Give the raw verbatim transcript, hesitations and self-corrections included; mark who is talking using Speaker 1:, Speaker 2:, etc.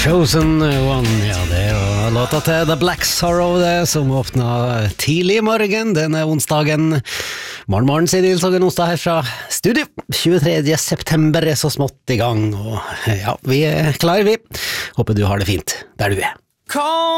Speaker 1: Chosen One, ja det er jo låta til The Black Sorrow det, som åpnet tidlig i morgen, denne onsdagen. Morgen, morgen, sier Nils Hågen Onsdag her fra studio. tjuetredje september er så smått i gang, og ja, vi er klare vi. Håper du har det fint der du er.